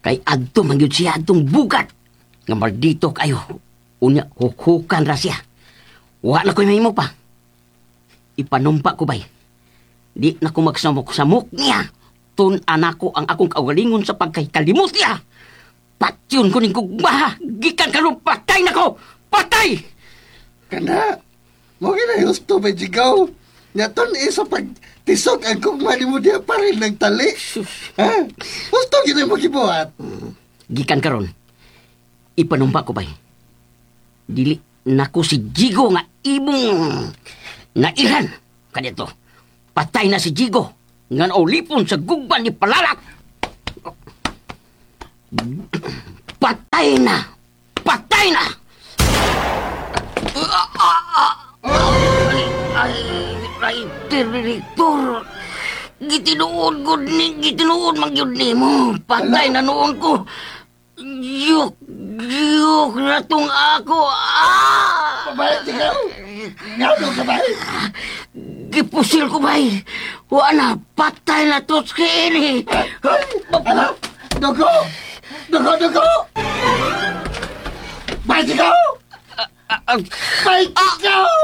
Kay adto man gyud siya adtong bugat. Nga maldito kayo. Unya hukukan ra siya. Wa na ko'y mahimo pa. Ipanumpa ko bay. Di na ko magsamok-samok niya. Tun anako ang akong kaugalingon sa pagkakalimot niya. Patyon ko ning gugmaha. Gikan karon patay na ko. Patay! Kana, mo ginahusto ba jigaw? Yaton sa pagtisok ang kugmali mo diya pa rin ng tali. Ha? Gusto gina mo gibuhat. Gikan karon. Ipanumpa ko bay. Dili nako si Jigo nga imong nailan. Kanito. Patay na si Jigo. Nga naulipon sa gugban ni Palalak. Patay na! Patay na! Ay, Director. Gitinuod ko ni, gitinuod magyud ni mo. Patay na noon ko. Yuk na tong ako. Babae, ikaw? Ngano ka ba? Gipusil ko bay. Wala, patay na to sa ini. Ano? Dugo! Dugo! Babae, ikaw? Babae, ikaw!